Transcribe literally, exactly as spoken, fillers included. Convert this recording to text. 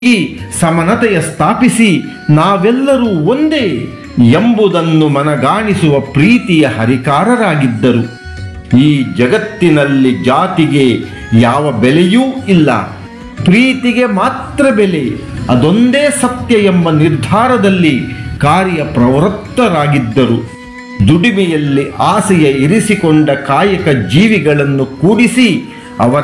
ಈ ಸಮಾನತೆಯ ಸ್ಥಾಪಿಸಿ ನಾವೆಲ್ಲರೂ ಒಂದೇ ಎಂಬುದನ್ನು ಮನಗಾಣಿಸುವ ಪ್ರೀತಿಯ ಹರಿಕಾರರಾಗಿದ್ದರು. ಈ ಜಗತ್ತಿನಲ್ಲಿ ಜಾತಿಗೆ ಯಾವ ಬೆಲೆಯೂ ಇಲ್ಲ, ಪ್ರೀತಿಗೆ ಮಾತ್ರ ಬೆಲೆ, ಅದೊಂದೇ ಸತ್ಯ ಎಂಬ ನಿರ್ಧಾರದಲ್ಲಿ ಕಾರ್ಯಪ್ರವೃತ್ತರಾಗಿದ್ದರು. ದುಡಿಮೆಯಲ್ಲಿ ಆಸೆಯ ಇರಿಸಿಕೊಂಡ ಕಾಯಕ ಜೀವಿಗಳನ್ನು ಕೂಡಿಸಿ ಅವರ